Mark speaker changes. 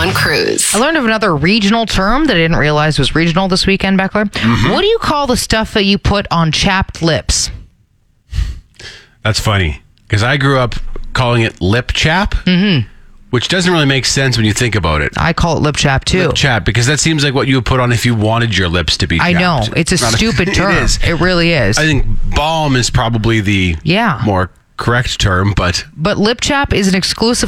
Speaker 1: John Cruz.
Speaker 2: I learned of another regional term that I didn't realize was regional this weekend, Beckler. What do you call the stuff that you put on chapped lips?
Speaker 3: That's funny, because I grew up calling it lip chap, which doesn't really make sense when you think about it.
Speaker 2: I call it lip chap, too.
Speaker 3: Lip chap, because that seems like what you would put on if you wanted your lips to be chapped.
Speaker 2: I know. It's a stupid term.
Speaker 3: It is.
Speaker 2: It really is.
Speaker 3: I think balm is probably the more correct term, but
Speaker 2: lip chap is an exclusive